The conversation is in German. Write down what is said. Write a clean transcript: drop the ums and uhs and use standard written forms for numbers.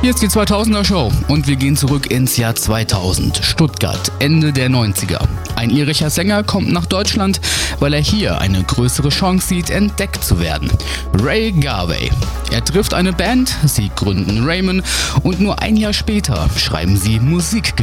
Hier ist die 2000er Show und wir gehen zurück ins Jahr 2000, Stuttgart, Ende der 90er. Ein irischer Sänger kommt nach Deutschland, weil er hier eine größere Chance sieht, entdeckt zu werden. Ray Garvey. Er trifft eine Band, sie gründen Raymond und nur ein Jahr später schreiben sie Musikgeschichte.